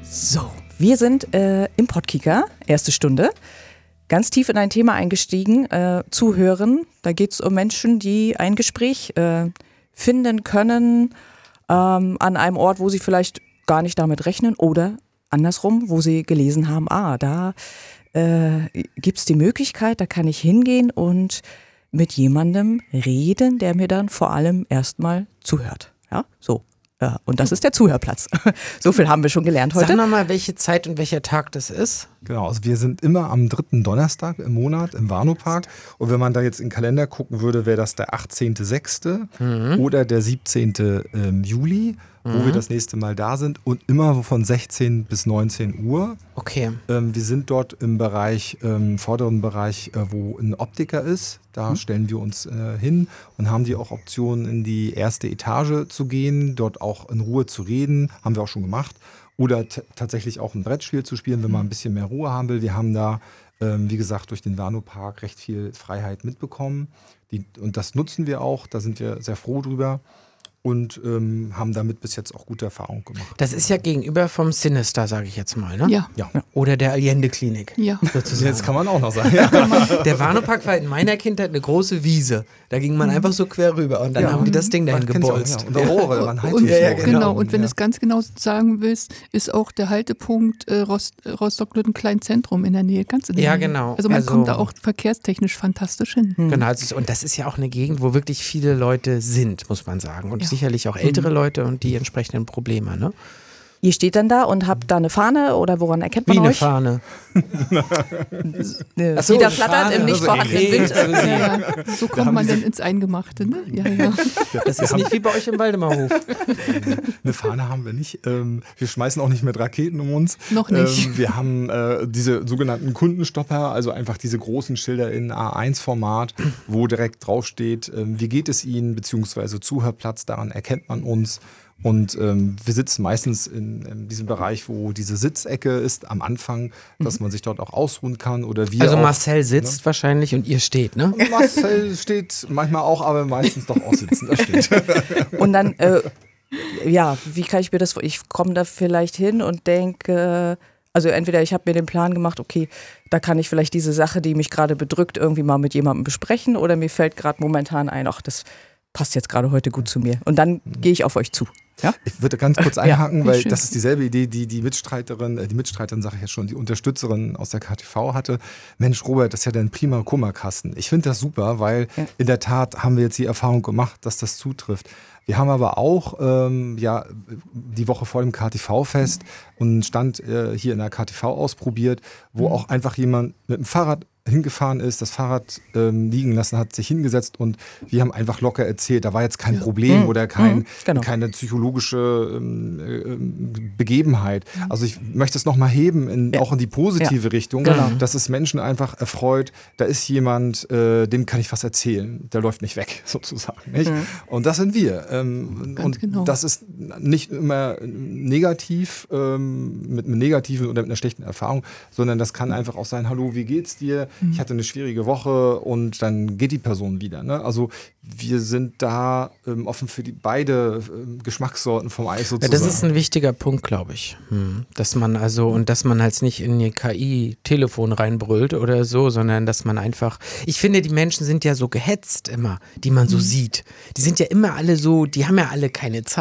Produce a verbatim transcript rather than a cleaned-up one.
So, wir sind äh, im Podkicker, erste Stunde, ganz tief in ein Thema eingestiegen, äh, zuhören. Da geht es um Menschen, die ein Gespräch äh, finden können ähm, an einem Ort, wo sie vielleicht gar nicht damit rechnen oder andersrum, wo sie gelesen haben, ah, da äh, gibt es die Möglichkeit, da kann ich hingehen und mit jemandem reden, der mir dann vor allem erstmal zuhört. Ja, so. Ja, und das ist der Zuhörplatz. So viel haben wir schon gelernt heute. Sag nochmal, welche Zeit und welcher Tag das ist. Genau, also wir sind immer am dritten Donnerstag im Monat im Warnow-Park. Und wenn man da jetzt in den Kalender gucken würde, wäre das der achtzehnte sechste Mhm. oder der siebzehnte Ähm, Juli, mhm. wo wir das nächste Mal da sind. Und immer von sechzehn bis neunzehn Uhr. Okay. Ähm, wir sind dort im Bereich, ähm, vorderen Bereich, äh, wo ein Optiker ist. Da mhm. stellen wir uns äh, hin und haben die auch Optionen, in die erste Etage zu gehen, dort auch in Ruhe zu reden. Haben wir auch schon gemacht. Oder t- tatsächlich auch ein Brettspiel zu spielen, wenn man ein bisschen mehr Ruhe haben will. Wir haben da, ähm, wie gesagt, durch den Warnow-Park recht viel Freiheit mitbekommen. Die, und das nutzen wir auch, da sind wir sehr froh drüber. Und ähm, haben damit bis jetzt auch gute Erfahrungen gemacht. Das ist ja gegenüber vom Sinister, sage ich jetzt mal, ne? Ja. Ja. Oder der Allende-Klinik. Ja. Sozusagen. Jetzt kann man auch noch sagen. Ja. Der Warnow-Park war in meiner Kindheit eine große Wiese. Da ging man einfach so quer rüber und dann Ja. haben die das Ding dahin Man kennt's auch, gebolzt. ja. Und Rohre, man heizt Und, sich ja, auch. genau. genau, und wenn du ja. es ganz genau sagen willst, ist auch der Haltepunkt äh, Rost, Rostock-Lütten-Klein-Zentrum in der Nähe, ganz in der Ja, Nähe. genau. Also man Also- kommt da auch verkehrstechnisch fantastisch hin. Genau, also, und das ist ja auch eine Gegend, wo wirklich viele Leute sind, muss man sagen. Und Ja. sicherlich auch ältere Leute und die entsprechenden Probleme, ne? Ihr steht dann da und habt da eine Fahne oder woran erkennt man Wie eine euch? Fahne. Eine Ach so, die da eine flattert Fahne, im nicht also vorhandenen okay. Wind. Ja, ja. So kommt haben man diese- dann ins Eingemachte, ne? Ja, ja. Das ist nicht wie bei euch im Waldemarhof. Eine Fahne haben wir nicht. Ähm, wir schmeißen auch nicht mit Raketen um uns. Noch nicht. Ähm, wir haben äh, diese sogenannten Kundenstopper, also einfach diese großen Schilder in A eins Format, wo direkt draufsteht, ähm, wie geht es Ihnen, beziehungsweise Zuhörplatz, daran erkennt man uns. Und ähm, wir sitzen meistens in, in diesem Bereich, wo diese Sitzecke ist am Anfang, dass man sich dort auch ausruhen kann. Oder wir Also auch, Marcel sitzt wahrscheinlich und ihr steht, ne? Ne? Marcel steht manchmal auch, aber meistens doch auch sitzen. Das steht. Und dann, äh, ja, wie kann ich mir das vor? Ich komme da vielleicht hin und denke, also entweder ich habe mir den Plan gemacht, okay, da kann ich vielleicht diese Sache, die mich gerade bedrückt, irgendwie mal mit jemandem besprechen, oder mir fällt gerade momentan ein, ach, das passt jetzt gerade heute gut zu mir. Und dann gehe ich auf euch zu. Ja? Ich würde ganz kurz einhaken, Ja, weil schön. das ist dieselbe Idee, die die Mitstreiterin, äh, die Mitstreiterin sage ich jetzt schon, die Unterstützerin aus der K T V hatte. Mensch, Robert, das ist ja dein prima Kummerkasten. Ich finde das super, weil Ja. in der Tat haben wir jetzt die Erfahrung gemacht, dass das zutrifft. Wir haben aber auch ähm, ja, die Woche vor dem K T V-Fest einen Stand äh, hier in der K T V ausprobiert, wo auch einfach jemand mit dem Fahrrad hingefahren ist, das Fahrrad ähm, liegen lassen hat, sich hingesetzt und wir haben einfach locker erzählt, da war jetzt kein Problem Mhm. oder kein, Mhm. Genau. keine psychologische ähm, äh, Begebenheit. Also ich möchte es nochmal heben, in, Ja. auch in die positive Richtung, Genau. dass es Menschen einfach erfreut, da ist jemand, äh, dem kann ich was erzählen, der läuft nicht weg, sozusagen. Nicht? Mhm. Und das sind wir. Ähm, Ganz und genau. das ist nicht immer negativ, ähm, mit einem negativen oder mit einer schlechten Erfahrung, sondern das kann einfach auch sein, hallo, wie geht's dir? Ich hatte eine schwierige Woche und dann geht die Person wieder. Ne? Also wir sind da ähm, offen für die beide ähm, Geschmackssorten vom Eis Ja, sozusagen. das ist ein wichtiger Punkt, glaube ich. Hm. Dass man also, und dass man halt nicht in ihr K I-Telefon reinbrüllt oder so, sondern dass man einfach, ich finde, die Menschen sind ja so gehetzt immer, die man so sieht. Die sind ja immer alle so, die haben ja alle keine Zeit.